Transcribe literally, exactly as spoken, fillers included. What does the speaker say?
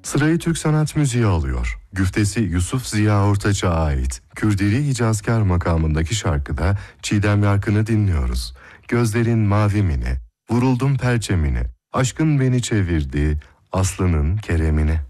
Sırayı Türk sanat müziği alıyor. Güftesi Yusuf Ziya Ortaç'a ait Kürdili Hicazkar makamındaki şarkıda Çiğdem Yarkın'ı dinliyoruz. Gözlerin mavi mini, vuruldum perçemine, aşkın beni çevirdi, Aslı'nın keremine.